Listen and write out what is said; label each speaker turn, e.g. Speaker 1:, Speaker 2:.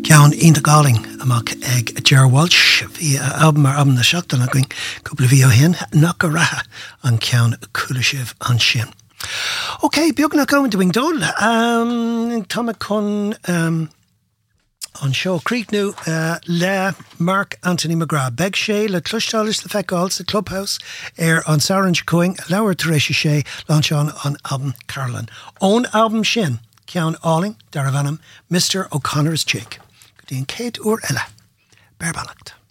Speaker 1: Ceann Ionta Galling amach ag Ger Walsh hí album mar album na seachtain a going cúpla bhí ó hin nach go ratha an ceann coola sibh an sin. Ok, beag na going to dul Tá chun an seo Creeknú le Mark Anthony McGrath beg sé le clustális le feicáil sa Clubhouse an Saorann Coing leabhar tar éis sé láinseán an album Carolan. Ón album sin ceann áling dar a bhanam Mr. O'Connor's Jig. Go dtíon céad uair eile. Bear ballacht.